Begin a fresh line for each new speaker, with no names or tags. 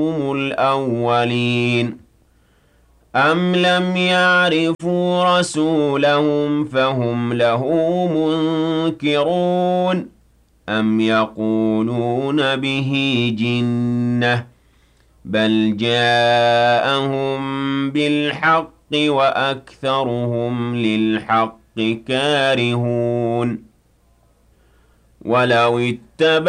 الْأَوَّلِينَ أَمْ لَمْ يَعْرِفُوا رَسُولَهُمْ فَهُمْ لَهُ مُنكِرُونَ أَمْ يَقُولُونَ بِهِ جِنَّةٌ ۚ بَلْ جَاءَهُم بِالْحَقِّ وَأَكْثَرُهُمْ لِلْحَقِّ كَارِهُونَ وَلَوِ اتَّبَعَ